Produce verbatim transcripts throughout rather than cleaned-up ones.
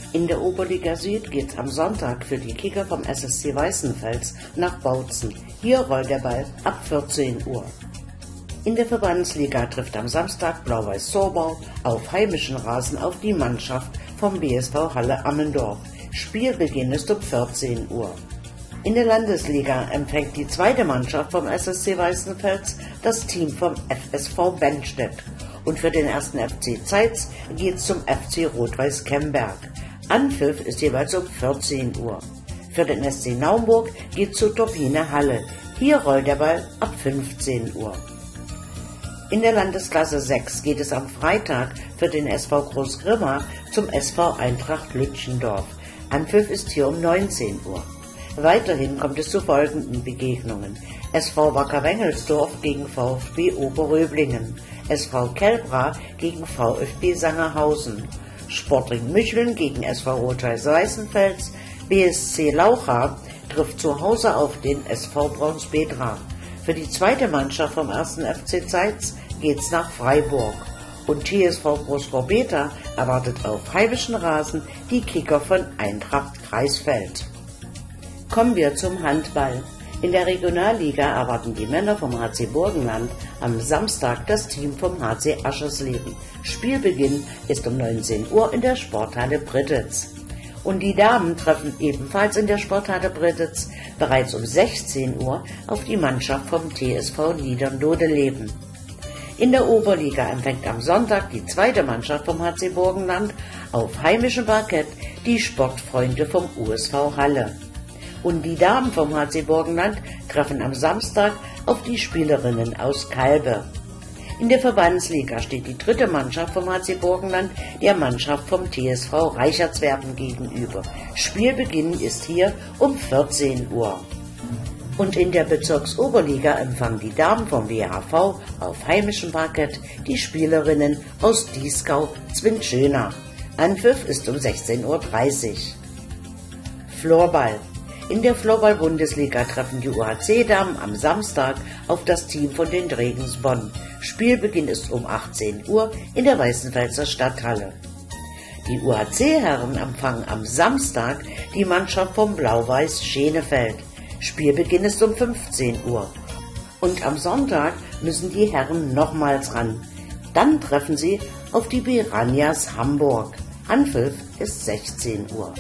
In der Oberliga Süd geht's am Sonntag für die Kicker vom S S C Weißenfels nach Bautzen. Hier rollt der Ball ab vierzehn Uhr. In der Verbandsliga trifft am Samstag Blau-Weiß Zorbau auf heimischen Rasen auf die Mannschaft vom B S V Halle Ammendorf. Spielbeginn ist um vierzehn Uhr. In der Landesliga empfängt die zweite Mannschaft vom S S C Weißenfels das Team vom F S V Bennstedt. Und für den ersten F C Zeitz geht's zum F C Rot-Weiß Kemberg. Anpfiff ist jeweils um vierzehn Uhr. Für den S C Naumburg geht's zu Turbine Halle. Hier rollt der Ball ab fünfzehn Uhr. In der Landesklasse sechs geht es am Freitag für den S V Großgrimma zum S V Eintracht Lütchendorf. Anpfiff ist hier um neunzehn Uhr. Weiterhin kommt es zu folgenden Begegnungen: S V Wacker Wengelsdorf gegen VfB Oberröblingen, S V Kelbra gegen VfB Sangerhausen, Sportring Micheln gegen S V Rot-Weiß Weißenfels, B S C Laucha trifft zu Hause auf den S V Braunsbedra. Für die zweite Mannschaft vom ersten F C Zeitz geht's nach Freiburg und T S V Großgorbeta erwartet auf heimischen Rasen die Kicker von Eintracht Kreisfeld. Kommen wir zum Handball. In der Regionalliga erwarten die Männer vom H C Burgenland am Samstag das Team vom H C Aschersleben. Spielbeginn ist um neunzehn Uhr in der Sporthalle Brittitz. Und die Damen treffen ebenfalls in der Sporthalle Brittitz bereits um sechzehn Uhr auf die Mannschaft vom T S V Niederndodeleben. In der Oberliga empfängt am Sonntag die zweite Mannschaft vom H C Burgenland auf heimischem Parkett die Sportfreunde vom U S V Halle. Und die Damen vom H C Burgenland treffen am Samstag auf die Spielerinnen aus Calbe. In der Verbandsliga steht die dritte Mannschaft vom H C Burgenland der Mannschaft vom T S V Reichertswerden gegenüber. Spielbeginn ist hier um vierzehn Uhr. Und in der Bezirksoberliga empfangen die Damen vom W H V auf heimischem Parkett die Spielerinnen aus Dieskau-Zwinschöna. Anpfiff ist um sechzehn Uhr dreißig. Floorball. In der Floorball-Bundesliga treffen die U H C-Damen am Samstag auf das Team von den Dregens Bonn. Spielbeginn ist um achtzehn Uhr in der Weißenfelser Stadthalle. Die U H C-Herren empfangen am Samstag die Mannschaft vom Blau-Weiß Schenefeld. Spielbeginn ist um fünfzehn Uhr. Und am Sonntag müssen die Herren nochmals ran. Dann treffen sie auf die Piranhas Hamburg. Anpfiff ist sechzehn Uhr.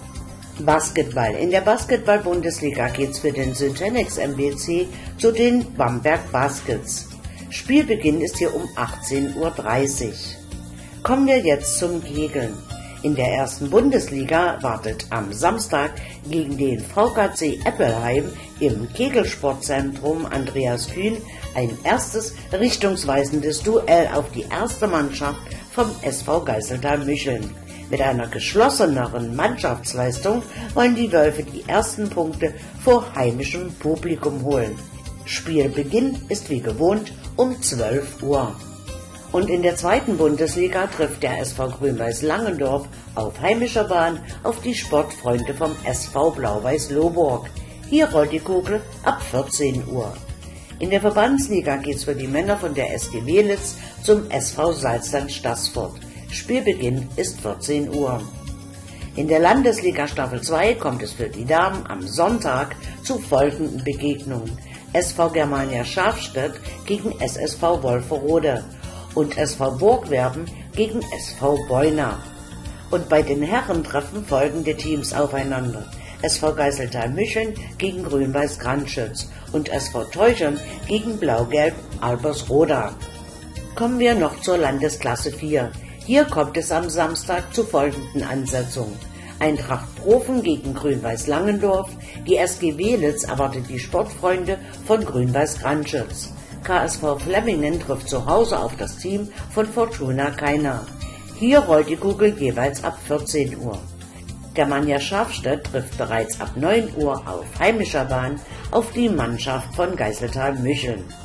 Basketball. In der Basketball-Bundesliga geht's für den Syntenix M B C zu den Bamberg Baskets. Spielbeginn ist hier um achtzehn Uhr dreißig. Kommen wir jetzt zum Kegeln. In der ersten Bundesliga wartet am Samstag gegen den V K C Eppelheim im Kegelsportzentrum Andreas Kühn ein erstes richtungsweisendes Duell auf die erste Mannschaft vom S V Geiseltal-Micheln. Mit einer geschlosseneren Mannschaftsleistung wollen die Wölfe die ersten Punkte vor heimischem Publikum holen. Spielbeginn ist wie gewohnt um zwölf Uhr. Und in der zweiten Bundesliga trifft der S V Grün-Weiß Langendorf auf heimischer Bahn auf die Sportfreunde vom S V Blau-Weiß Lohburg. Hier rollt die Kugel ab vierzehn Uhr. In der Verbandsliga geht's für die Männer von der S G Welitz zum S V Salzland Staßfurt. Spielbeginn ist vierzehn Uhr. In der Landesliga Staffel zwei kommt es für die Damen am Sonntag zu folgenden Begegnungen: S V Germania Schafstedt gegen S S V Wolferode und S V Burgwerben gegen S V Beuna. Und bei den Herren treffen folgende Teams aufeinander: S V Geiseltal-Micheln gegen Grün-Weiß Grandschütz und S V Teuchern gegen Blau-Gelb Albersroda. Kommen wir noch zur Landesklasse vier. Hier kommt es am Samstag zu folgenden Ansetzungen: Eintracht Profen gegen Grün-Weiß Langendorf, die S G Welitz erwartet die Sportfreunde von Grün-Weiß Grandschütz. K S V Flemmingen trifft zu Hause auf das Team von Fortuna Kainach. Hier rollt die Kugel jeweils ab vierzehn Uhr. Germania Schafstedt trifft bereits ab neun Uhr auf heimischer Bahn auf die Mannschaft von Geiseltal-Micheln.